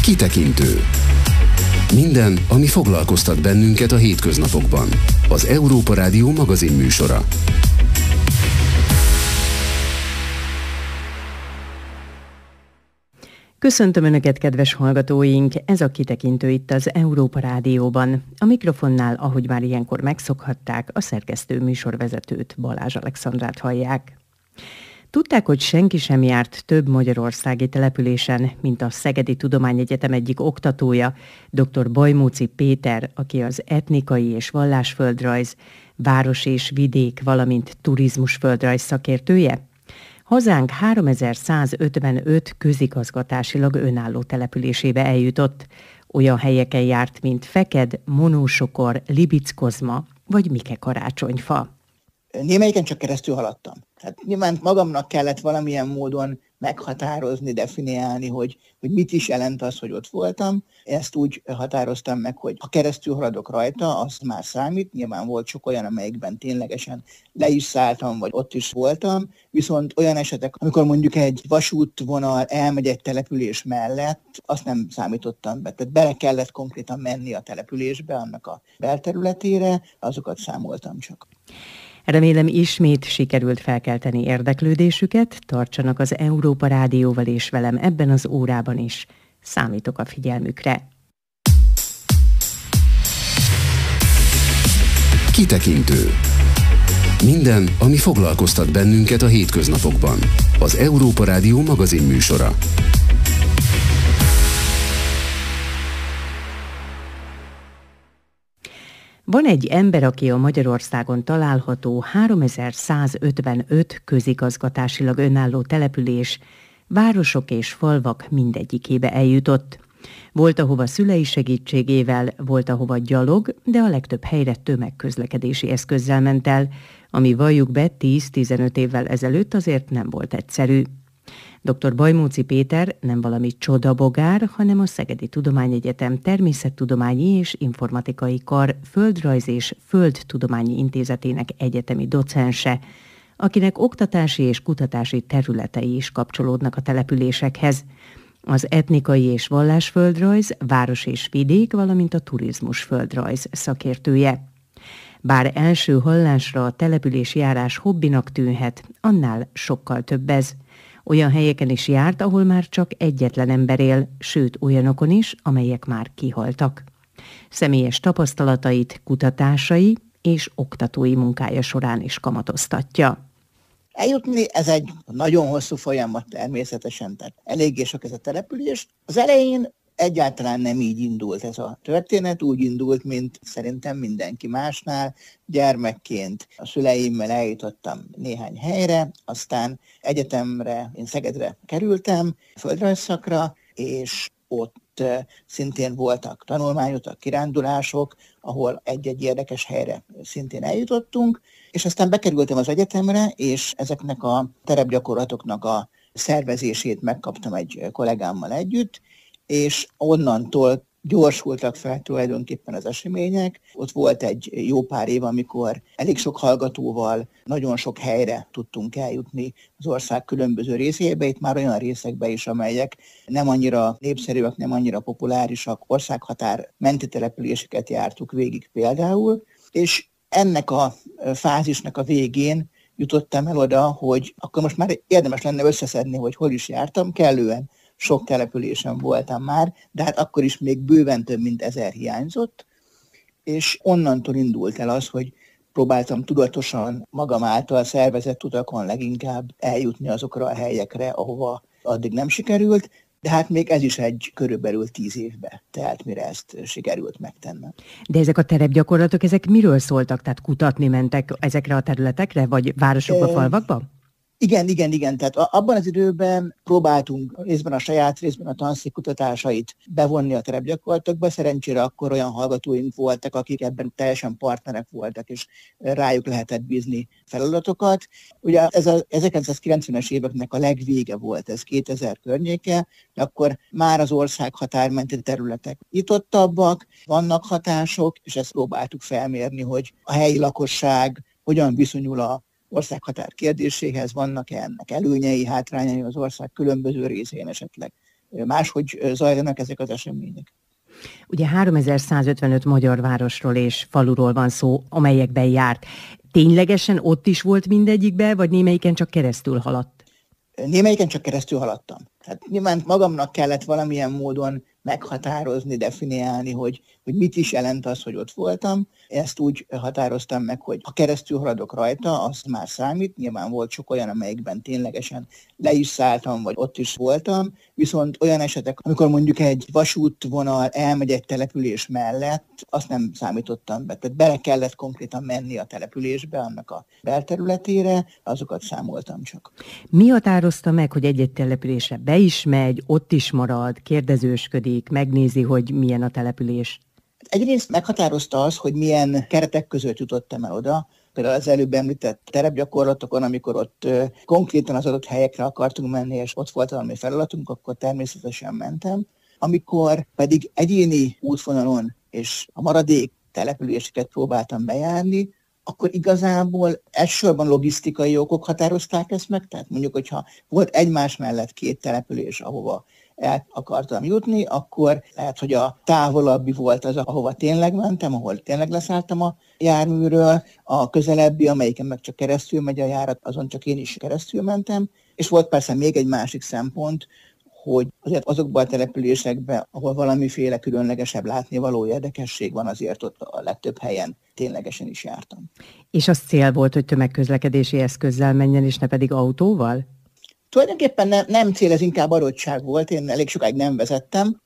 Kitekintő. Minden, ami foglalkoztat bennünket a hétköznapokban. Az Európa Rádió magazinműsora. Köszöntöm Önöket, kedves hallgatóink! Ez a Kitekintő itt az Európa Rádióban. A mikrofonnál, ahogy már ilyenkor megszokhatták, a szerkesztő műsorvezetőt, Balázs Alexandrát hallják. Tudták, hogy senki sem járt több magyarországi településen, mint a Szegedi Tudományegyetem egyik oktatója, dr. Bajmóci Péter, aki az etnikai és vallásföldrajz, város és vidék, valamint turizmusföldrajz szakértője? Hazánk 3155 közigazgatásilag önálló településébe eljutott. Olyan helyeken járt, mint Feked, Monósokor, Libickozma vagy Mike-Karácsonyfa. Némelyiken csak keresztül haladtam. Hát nyilván magamnak kellett valamilyen módon meghatározni, definiálni, hogy mit is jelent az, hogy ott voltam. Ezt úgy határoztam meg, hogy ha keresztül haladok rajta, az már számít. Nyilván volt sok olyan, amelyikben ténylegesen le is szálltam, vagy ott is voltam. Viszont olyan esetek, amikor mondjuk egy vasútvonal elmegy egy település mellett, azt nem számítottam be. Tehát bele kellett konkrétan menni a településbe, annak a belterületére, azokat számoltam csak. Remélem ismét sikerült felkelteni érdeklődésüket, tartsanak az Európa Rádióval és velem ebben az órában is. Számítok a figyelmükre. Kitekintő. Minden, ami foglalkoztat bennünket a hétköznapokban. Az Európa Rádió magazinműsora. Van egy ember, aki a Magyarországon található 3155 közigazgatásilag önálló település, városok és falvak mindegyikébe eljutott. Volt, ahova szülei segítségével, volt, ahova gyalog, de a legtöbb helyre tömegközlekedési eszközzel ment el, ami valljuk be 10-15 évvel ezelőtt azért nem volt egyszerű. Dr. Bajmóci Péter nem valami csodabogár, hanem a Szegedi Tudományegyetem Természettudományi és Informatikai Kar Földrajz és Földtudományi Intézetének egyetemi docense, akinek oktatási és kutatási területei is kapcsolódnak a településekhez. Az etnikai és vallásföldrajz, város és vidék, valamint a turizmusföldrajz szakértője. Bár első hallásra a településjárás hobbinak tűnhet, annál sokkal több ez. Olyan helyeken is járt, ahol már csak egyetlen ember él, sőt olyanokon is, amelyek már kihaltak. Személyes tapasztalatait, kutatásai és oktatói munkája során is kamatoztatja. Eljutni, ez egy nagyon hosszú folyamat természetesen, tehát eléggé sok ez a település. Az elején egyáltalán nem így indult ez a történet, úgy indult, mint szerintem mindenki másnál. Gyermekként a szüleimmel eljutottam néhány helyre, aztán egyetemre, én Szegedre kerültem, földrajzszakra, és ott szintén voltak tanulmányutak, kirándulások, ahol egy-egy érdekes helyre szintén eljutottunk, és aztán bekerültem az egyetemre, és ezeknek a terepgyakorlatoknak a szervezését megkaptam egy kollégámmal együtt, és onnantól gyorsultak fel tulajdonképpen az események. Ott volt egy jó pár év, amikor elég sok hallgatóval nagyon sok helyre tudtunk eljutni az ország különböző részébe, itt már olyan részekbe is, amelyek nem annyira népszerűek, nem annyira populárisak, országhatár menti településeket jártuk végig például, és ennek a fázisnak a végén jutottam el oda, hogy akkor most már érdemes lenne összeszedni, hogy hol is jártam, kellően sok településen voltam már, de hát akkor is még bőven több mint 1000 hiányzott, és onnantól indult el az, hogy próbáltam tudatosan magam által szervezett utakon leginkább eljutni azokra a helyekre, ahova addig nem sikerült, de hát még ez is egy körülbelül 10 évbe telt, mire ezt sikerült megtennem. De ezek a terepgyakorlatok, ezek miről szóltak? Tehát kutatni mentek ezekre a területekre, vagy városokba, falvakba? Igen. Tehát abban az időben próbáltunk részben a saját, részben a tanszék kutatásait bevonni a terepgyakorlatokba. Szerencsére akkor olyan hallgatóink voltak, akik ebben teljesen partnerek voltak, és rájuk lehetett bízni feladatokat. Ugye ez a 1990-es éveknek a legvége volt, ez 2000 környéke, de akkor már az ország határmenti területek nyitottabbak, vannak hatások, és ezt próbáltuk felmérni, hogy a helyi lakosság hogyan viszonyul a országhatár kérdéséhez, vannak-e ennek előnyei, hátrányai az ország különböző részén esetleg máshogy zajlanak ezek az események. Ugye 3155 magyar városról és faluról van szó, amelyekben járt. Ténylegesen ott is volt mindegyikben, vagy némelyiken csak keresztül haladt? Némelyiken csak keresztül haladtam. Hát nyilván magamnak kellett valamilyen módon meghatározni, definiálni, hogy mit is jelent az, hogy ott voltam. Ezt úgy határoztam meg, hogy ha keresztül haladok rajta, az már számít. Nyilván volt sok olyan, amelyikben ténylegesen le is szálltam, vagy ott is voltam. Viszont olyan esetek, amikor mondjuk egy vasútvonal elmegy egy település mellett, azt nem számítottam be. Tehát bele kellett konkrétan menni a településbe, annak a belterületére, azokat számoltam csak. Mi határozta meg, hogy egy-egy településre be is megy, ott is marad, kérdezősködik, megnézi, hogy milyen a település? Egyrészt meghatározta az, hogy milyen keretek között jutottam el oda. Például az előbb említett terepgyakorlatokon, amikor ott konkrétan az adott helyekre akartunk menni, és ott volt valami feladatunk, akkor természetesen mentem. Amikor pedig egyéni útvonalon és a maradék településeket próbáltam bejárni, akkor igazából elsősorban logisztikai okok határozták ezt meg. Tehát mondjuk, hogyha volt egymás mellett két település, ahova el akartam jutni, akkor lehet, hogy a távolabbi volt az, ahova tényleg mentem, ahol tényleg leszálltam a járműről, a közelebbi, amelyiken meg csak keresztül megy a járat, azon csak én is keresztül mentem, és volt persze még egy másik szempont, hogy azért azokban a településekben, ahol valamiféle különlegesebb látnivaló érdekesség van, azért ott a legtöbb helyen ténylegesen is jártam. És az cél volt, hogy tömegközlekedési eszközzel menjen, és ne pedig autóval? Tulajdonképpen nem cél, ez inkább adottság volt, én elég sokáig nem vezettem,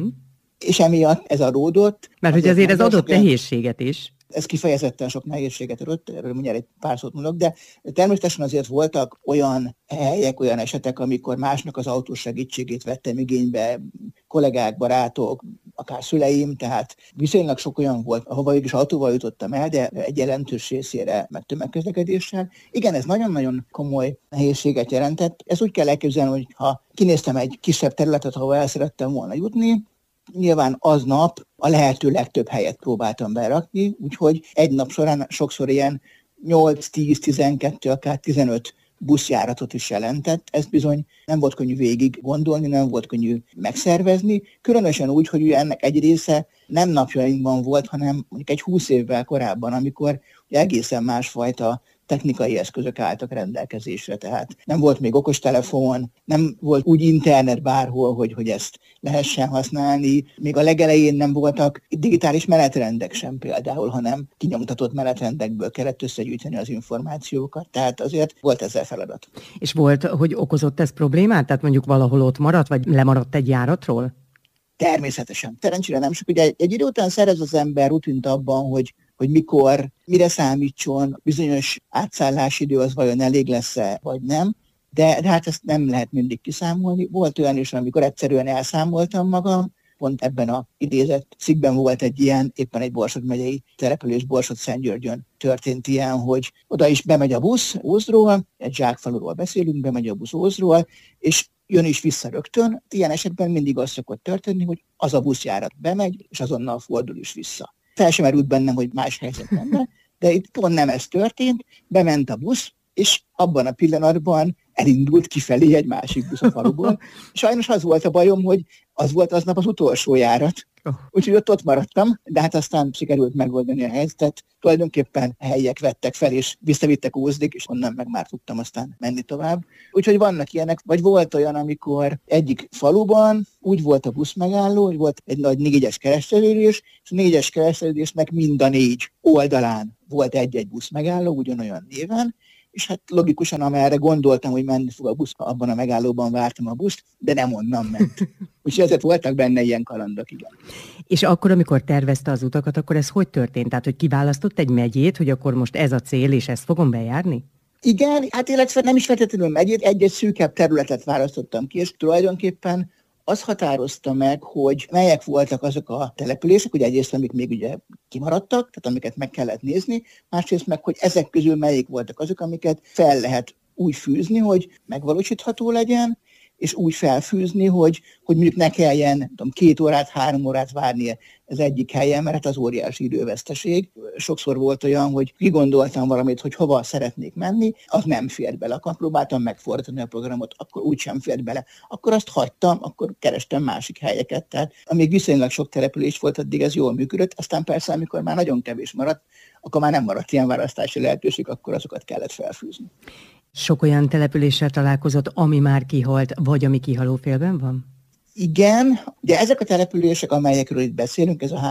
és emiatt ez adódott. Mert hogy azért ez adott nehézséget is. Ez kifejezetten sok nehézséget adott, erről mindjárt egy pár szót mondok, de természetesen azért voltak olyan helyek, olyan esetek, amikor másnak az autós segítségét vettem igénybe, kollégák, barátok, akár szüleim, tehát viszonylag sok olyan volt, ahova is autóval jutottam el, de egy jelentős részére meg tömegközlekedéssel. Igen, ez nagyon-nagyon komoly nehézséget jelentett. Ez úgy kell elképzelni, hogy ha kinéztem egy kisebb területet, ahova el szerettem volna jutni, nyilván aznap a lehető legtöbb helyet próbáltam berakni, úgyhogy egy nap során sokszor ilyen 8, 10, 12, akár 15 buszjáratot is jelentett. Ez bizony nem volt könnyű végig gondolni, nem volt könnyű megszervezni, különösen úgy, hogy ennek egy része nem napjainkban volt, hanem mondjuk egy 20 évvel korábban, amikor egészen másfajta technikai eszközök álltak rendelkezésre, tehát nem volt még okostelefon, nem volt úgy internet bárhol, hogy ezt lehessen használni. Még a legelején nem voltak digitális menetrendek sem például, hanem kinyomtatott menetrendekből kellett összegyűjteni az információkat, tehát azért volt ezzel feladat. És volt, hogy okozott ez problémát? Tehát mondjuk valahol ott maradt, vagy lemaradt egy járatról? Természetesen. Szerencsére nem sok. Ugye egy idő után szerez az ember rutint abban, hogy mikor, mire számítson, bizonyos átszállási idő az vajon elég lesz-e, vagy nem. De hát ezt nem lehet mindig kiszámolni. Volt olyan is, amikor egyszerűen elszámoltam magam. Pont ebben a idézett cikkben volt egy ilyen, éppen egy Borsod megyei település, Borsod-Szentgyörgyön történt ilyen, hogy oda is bemegy a busz Ózról, egy zsákfaluról beszélünk, bemegy a busz Ózról, és jön is vissza rögtön. Ilyen esetben mindig az szokott történni, hogy az a buszjárat bemegy, és azonnal fordul is vissza. Fel sem merült bennem, hogy más helyzet lenne, de itt pont nem ez történt, bement a busz, és abban a pillanatban elindult kifelé egy másik busz a faluból. Sajnos az volt a bajom, hogy az volt aznap az utolsó járat, úgyhogy ott maradtam, de hát aztán sikerült megoldani a helyzetet. Tulajdonképpen helyiek vettek fel, és visszavittek Ózdig, és onnan meg már tudtam aztán menni tovább. Úgyhogy vannak ilyenek, vagy volt olyan, amikor egyik faluban úgy volt a buszmegálló, hogy volt egy nagy 4-es keresztelődés, és a 4-es keresztelődésnek mind a 4 oldalán volt egy-egy buszmegálló, ugyanolyan néven, és hát logikusan, amerre gondoltam, hogy menni fog a busz, abban a megállóban vártam a buszt, de nem onnan ment. Úgyhogy azért voltak benne ilyen kalandok, igen. És akkor, amikor tervezte az utakat, akkor ez hogy történt? Tehát, hogy kiválasztott egy megyét, hogy akkor most ez a cél, és ezt fogom bejárni? Igen, hát illetve nem is feltétlenül megyét, egy-egy szűkebb területet választottam ki, és tulajdonképpen az határozta meg, hogy melyek voltak azok a települések, ugye egyrészt, amik még ugye kimaradtak, tehát amiket meg kellett nézni, másrészt meg, hogy ezek közül melyik voltak azok, amiket fel lehet úgy fűzni, hogy megvalósítható legyen, és úgy felfűzni, hogy mondjuk ne kelljen 2 órát, 3 órát várni az egyik helyen, mert az óriási időveszteség. Sokszor volt olyan, hogy kigondoltam valamit, hogy hova szeretnék menni, az nem fért bele. Akkor próbáltam megfordítani a programot, akkor úgysem fért bele. Akkor azt hagytam, akkor kerestem másik helyeket. Tehát amíg viszonylag sok település volt, addig ez jól működött. Aztán persze, amikor már nagyon kevés maradt, akkor már nem maradt ilyen választási lehetőség, akkor azokat kellett felfűzni. Sok olyan településsel találkozott, ami már kihalt, vagy ami kihaló félben van? Igen, de ezek a települések, amelyekről itt beszélünk, ez a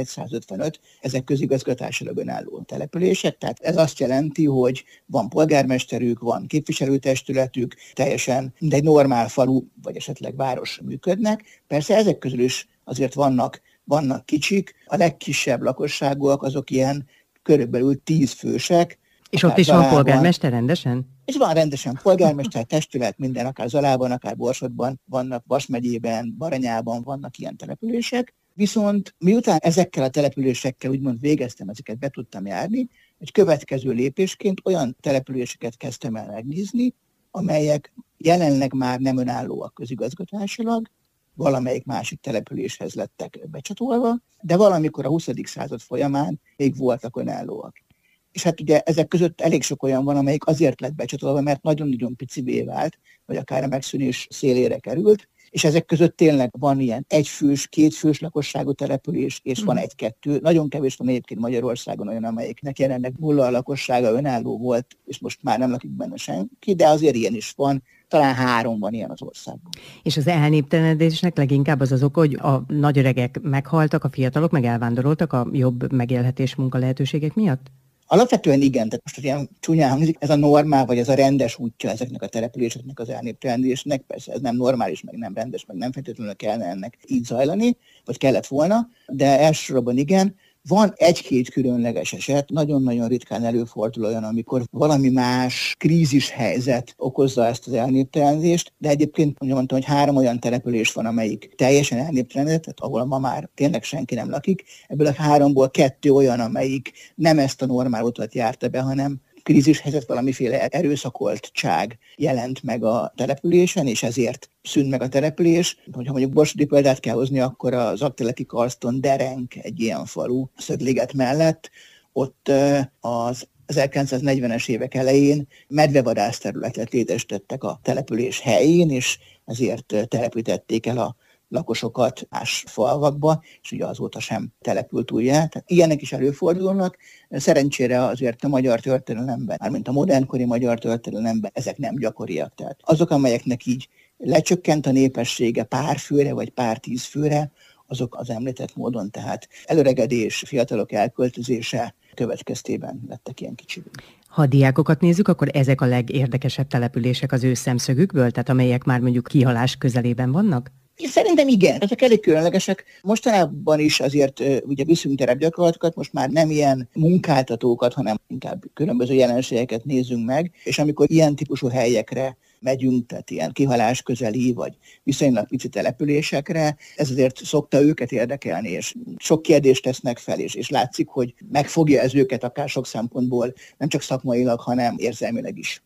3155, ezek közigazgatásilag önálló települések, tehát ez azt jelenti, hogy van polgármesterük, van képviselőtestületük, teljesen egy normál falu, vagy esetleg város működnek. Persze ezek közül is azért vannak kicsik, a legkisebb lakosságúak azok ilyen körülbelül 10 fősek. És ott is van polgármester rendesen? És van rendesen polgármester, testület, minden, akár Zalában, akár Borsodban vannak, Vas megyében, Baranyában vannak ilyen települések. Viszont miután ezekkel a településekkel úgymond végeztem, ezeket be tudtam járni, egy következő lépésként olyan településeket kezdtem el megnézni, amelyek jelenleg már nem önállóak közigazgatásilag, valamelyik másik településhez lettek becsatolva, de valamikor a 20. század folyamán még voltak önállóak. És hát ugye ezek között elég sok olyan van, amelyik azért lett becsatolva, mert nagyon-nagyon picivé vált, vagy akár a megszűnés szélére került, és ezek között tényleg van ilyen 1 fős, 2 fős lakosságú település, és van 1-2. Nagyon kevés van egyébként Magyarországon olyan, amelyiknek jelenleg 0 a lakossága, önálló volt, és most már nem lakik benne senki, de azért ilyen is van. Talán 3 van ilyen az országban. És az elnéptelenedésnek leginkább az oka, hogy a nagyöregek meghaltak, a fiatalok meg elvándoroltak a jobb megélhetés munkalehetőségek miatt? Alapvetően igen, tehát most ilyen csúnyán hangzik, ez a normál, vagy ez a rendes útja ezeknek a településeknek az elnéptelenedésnek, persze ez nem normális, meg nem rendes, meg nem feltétlenül kellene ennek így zajlani, vagy kellett volna, de elsősorban igen. Van 1-2 különleges eset, nagyon-nagyon ritkán előfordul olyan, amikor valami más krízis helyzet okozza ezt az elnéptelenedést, de egyébként mondtam, hogy 3 olyan település van, amelyik teljesen elnéptelenedett, tehát ahol ma már tényleg senki nem lakik. Ebből a 3-ból 2 olyan, amelyik nem ezt a normál utat járta be, hanem krízis helyzet, valamiféle erőszakoltság jelent meg a településen, és ezért szűnt meg a település. Hogyha mondjuk borsodi példát kell hozni, akkor az Aggteleki Karszton Derenk egy ilyen falu Szögliget mellett, ott az 1940-es évek elején medvevadász területet létesítettek a település helyén, és ezért telepítették el a lakosokat más falvakba, és ugye azóta sem települt újjá. Tehát ilyenek is előfordulnak. Szerencsére azért a magyar történelemben, mármint a modernkori magyar történelemben ezek nem gyakoriak. Tehát azok, amelyeknek így lecsökkent a népessége pár főre, vagy pár 10 főre, azok az említett módon, tehát előregedés, fiatalok elköltözése következtében lettek ilyen kicsibbé. Ha a diákokat nézzük, akkor ezek a legérdekesebb települések az ő szemszögükből, tehát amelyek már mondjuk kihalás közelében vannak? Szerintem igen, ezek elég különlegesek. Mostanában is azért ugye viszünk terepgyakorlatokat, most már nem ilyen munkáltatókat, hanem inkább különböző jelenségeket nézzünk meg, és amikor ilyen típusú helyekre megyünk, tehát ilyen kihalás közeli, vagy viszonylag pici településekre, ez azért szokta őket érdekelni, és sok kérdést tesznek fel, és látszik, hogy megfogja ez őket akár sok szempontból, nem csak szakmailag, hanem érzelmileg is.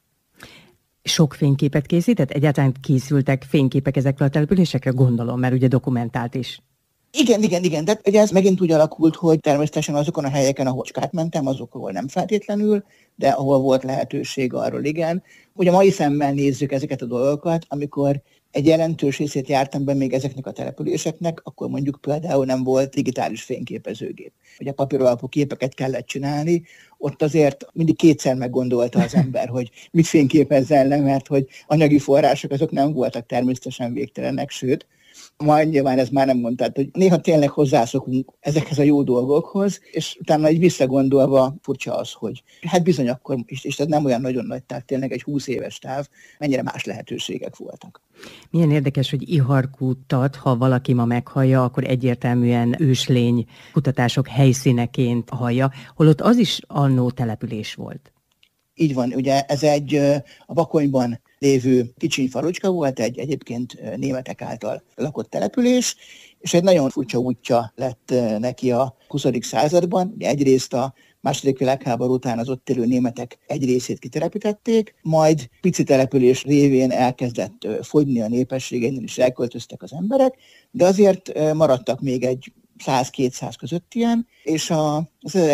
Sok fényképet készített? Egyáltalán készültek fényképek ezekről a településekre? Gondolom, mert ugye dokumentált is. Igen. De ugye ez megint úgy alakult, hogy természetesen azokon a helyeken, ahol csak átmentem, azokról nem feltétlenül, de ahol volt lehetőség, arról igen. Ugye mai szemmel nézzük ezeket a dolgokat, amikor egy jelentős részét jártam be még ezeknek a településeknek, akkor mondjuk például nem volt digitális fényképezőgép. Ugye papíralapú képeket kellett csinálni, ott azért mindig 2-szer meggondolta az ember, hogy mit fényképezzen le, mert hogy anyagi források azok nem voltak természetesen végtelenek, sőt, majd nyilván ez már nem mondtad, hogy néha tényleg hozzászokunk ezekhez a jó dolgokhoz, és utána így visszagondolva furcsa az, hogy hát bizony akkor is, és ez nem olyan nagyon nagy táv, tényleg egy 20 éves táv, mennyire más lehetőségek voltak. Milyen érdekes, hogy Iharkútat, ha valaki ma meghallja, akkor egyértelműen őslény kutatások helyszíneként hallja, holott az is annó település volt. Így van, ugye ez a Bakonyban lévő kicsiny falucska volt, egy egyébként németek által lakott település, és egy nagyon furcsa útja lett neki a 20. században. Ugye egyrészt a második világháború után az ott élő németek egy részét kitelepítették, majd pici település révén elkezdett fogyni a népesség, innen is elköltöztek az emberek, de azért maradtak még egy 100-200 között ilyen, és az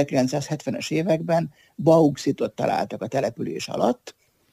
1970-es években bauxitot találtak a település alatt,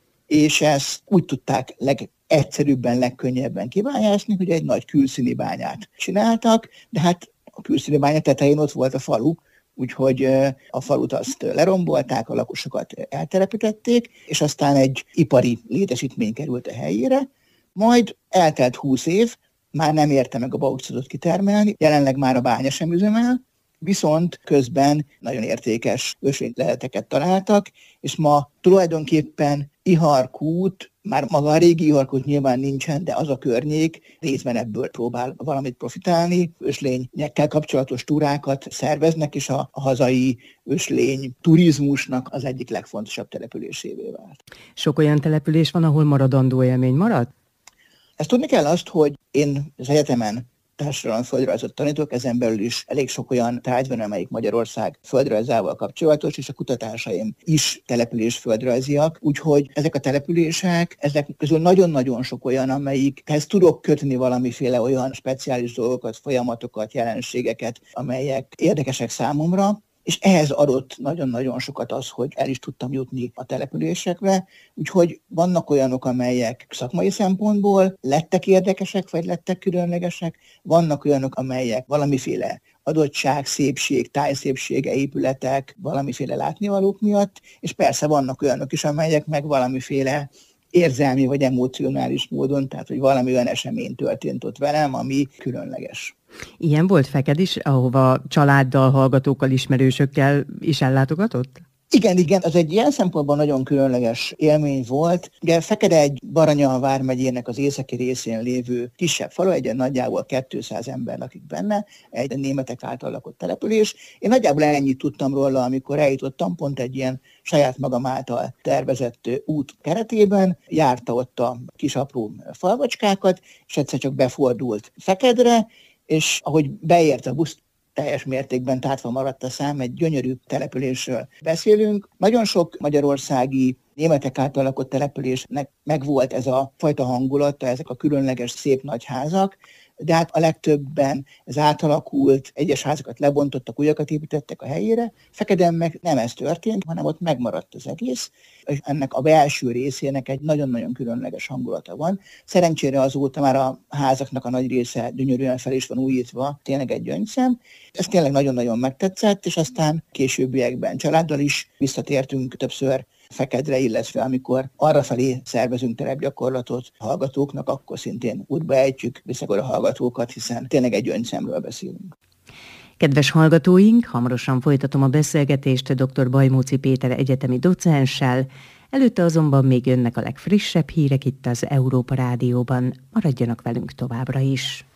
és ezt úgy tudták legegyszerűbben, legkönnyebben kibányászni, hogy egy nagy külszíni bányát csináltak, de hát a külszíni bánya tetején ott volt a falu, úgyhogy a falut azt lerombolták, a lakosokat eltelepítették, és aztán egy ipari létesítmény került a helyére, majd eltelt 20 év, már nem érte meg a bauxitot kitermelni, jelenleg már a bánya sem üzemel, viszont közben nagyon értékes ösvényleleteket találtak, és ma tulajdonképpen Iharkút, már maga a régi Iharkút nyilván nincsen, de az a környék részben ebből próbál valamit profitálni. Öslényekkel kapcsolatos túrákat szerveznek, és a hazai öslény turizmusnak az egyik legfontosabb településévé vált. Sok olyan település van, ahol maradandó élmény marad? Ezt tudni kell azt, hogy én az egyetemen társadalomföldrajzot tanítok, ezen belül is elég sok olyan tárgy van, amelyik Magyarország földrajzával kapcsolatos, és a kutatásaim is településföldrajziak, úgyhogy ezek a települések, ezek közül nagyon-nagyon sok olyan, amelyikhez tudok kötni valamiféle olyan speciális dolgokat, folyamatokat, jelenségeket, amelyek érdekesek számomra, és ehhez adott nagyon-nagyon sokat az, hogy el is tudtam jutni a településekre, úgyhogy vannak olyanok, amelyek szakmai szempontból lettek érdekesek, vagy lettek különlegesek, vannak olyanok, amelyek valamiféle adottság, szépség, tájszépsége, épületek, valamiféle látnivalók miatt, és persze vannak olyanok is, amelyek meg valamiféle érzelmi vagy emocionális módon, tehát hogy valami olyan esemény történt ott velem, ami különleges. Ilyen volt Feked is, ahova családdal, hallgatókkal, ismerősökkel is ellátogatott? Igen, az egy ilyen szempontból nagyon különleges élmény volt. Ugye Fekede egy Baranya vármegyének az északi részén lévő kisebb falu, egy nagyjából 200 ember lakik benne, egy németek által lakott település. Én nagyjából ennyit tudtam róla, amikor eljutottam, pont egy ilyen saját magam által tervezett út keretében, járta ott a kis apró falvacskákat, és egyszer csak befordult Fekedre, és ahogy beért a busz, teljes mértékben tátva maradt a szám, egy gyönyörű településről beszélünk. Nagyon sok magyarországi németek által lakott településnek megvolt ez a fajta hangulata, ezek a különleges szép nagy házak, de hát a legtöbben ez átalakult, egyes házakat lebontottak, újakat építettek a helyére. Fekeden meg nem ez történt, hanem ott megmaradt az egész, és ennek a belső részének egy nagyon-nagyon különleges hangulata van. Szerencsére azóta már a házaknak a nagy része gyönyörűen fel is van újítva, tényleg egy gyöngyszem. Ez tényleg nagyon-nagyon megtetszett, és aztán későbbiekben családdal is visszatértünk többször Fekedre, illetve amikor arrafelé szervezünk terepgyakorlatot hallgatóknak, akkor szintén útba ejtjük vissza a hallgatókat, hiszen tényleg egy gyöngyszemről beszélünk. Kedves hallgatóink, hamarosan folytatom a beszélgetést dr. Bajmóci Péter egyetemi docenssel, előtte azonban még jönnek a legfrissebb hírek itt az Európa Rádióban. Maradjanak velünk továbbra is!